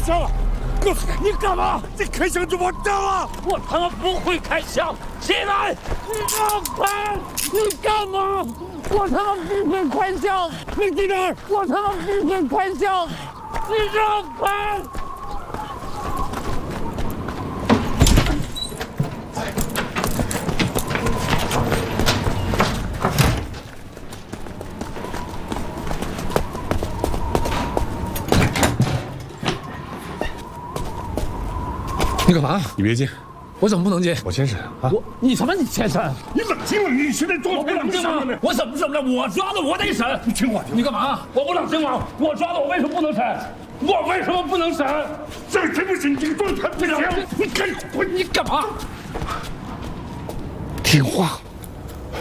枪了！告诉你干嘛？你开枪就完蛋了！ 我他妈不会开枪！起来！你让开！你干嘛？我他妈不会开枪！ 你在哪儿？ 我他妈不会开枪！你让开！ 你干嘛？ 你别进， 我怎么不能进？ 我先审啊！ 你什么？你先审？ 你冷静冷静！你现在多我冷静吗？我怎么了？我抓的，我得审。 你听话！ 你干嘛？我不冷静吗？我抓的，我为什么不能审？我为什么不能审？ 这真不行！你这个状态不行！你干！ 你干嘛？ 听话！